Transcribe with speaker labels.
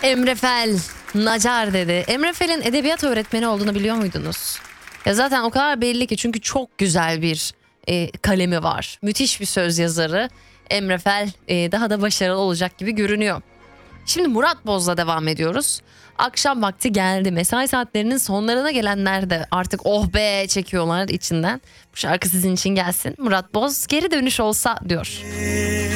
Speaker 1: Emre Fel, Nacar dedi. Emre Fel'in edebiyat öğretmeni olduğunu biliyor muydunuz? Ya zaten o kadar belli ki, çünkü çok güzel bir kalemi var. Müthiş bir söz yazarı. Emre Fel daha da başarılı olacak gibi görünüyor. Şimdi Murat Boz'la devam ediyoruz. Akşam vakti geldi. Mesai saatlerinin sonlarına gelenler de artık oh be çekiyorlar içinden. Bu şarkı sizin için gelsin. Murat Boz geri dönüş olsa diyor.